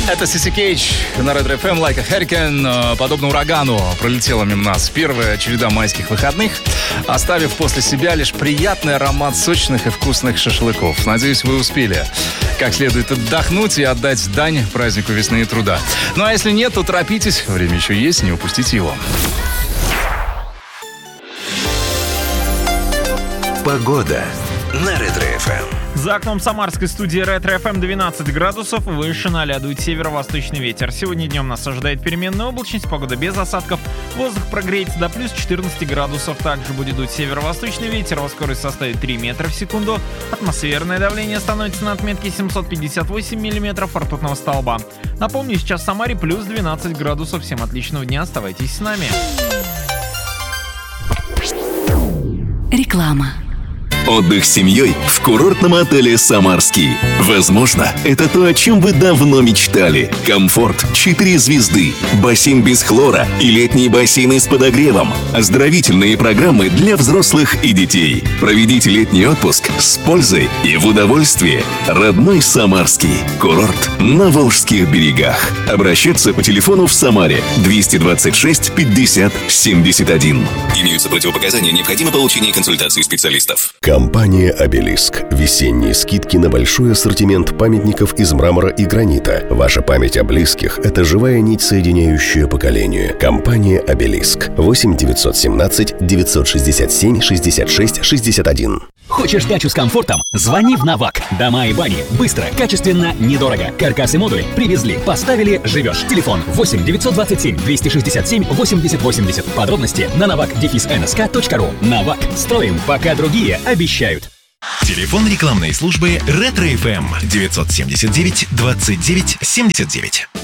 Это Сиси Кейдж на Ретро FM, Like a Hurricane. Подобно урагану пролетела мимо нас первая череда майских выходных, оставив после себя лишь приятный аромат сочных и вкусных шашлыков. Надеюсь, вы успели как следует отдохнуть и отдать дань празднику весны и труда. Ну а если нет, то торопитесь, время еще есть, не упустите его. Погода на Ретро FM. За окном самарской студии Ретро FM 12 градусов, выше 0 дует северо-восточный ветер. Сегодня днем нас ожидает переменная облачность, погода без осадков. Воздух прогреется до плюс 14 градусов. Также будет дуть северо-восточный ветер, его скорость составит 3 метра в секунду. Атмосферное давление становится на отметке 758 миллиметров ртутного столба. Напомню, сейчас в Самаре плюс 12 градусов. Всем отличного дня, оставайтесь с нами. Реклама. Отдых с семьей в курортном отеле «Самарский». Возможно, это то, о чем вы давно мечтали. Комфорт 4 звезды, бассейн без хлора и летние бассейны с подогревом. Оздоровительные программы для взрослых и детей. Проведите летний отпуск с пользой и в удовольствии. Родной Самарский. Курорт на Волжских берегах. Обращаться по телефону в Самаре 226 50 71. Имеются противопоказания, необходимо получение консультации специалистов. Компания «Обелиск». Весенние скидки на большой ассортимент памятников из мрамора и гранита. Ваша память о близких – это живая нить, соединяющая поколения. Компания «Обелиск». 8 917 967 66 61. Хочешь дачу с комфортом? Звони в Навак. Дома и бани. Быстро, качественно, недорого. Каркас и модуль привезли, поставили, живешь. Телефон 8 927 267 80 80. Подробности на navak-nsk.ru. Навак. Строим, пока другие обещают. Телефон рекламной службы Ретро FM 979 29 79.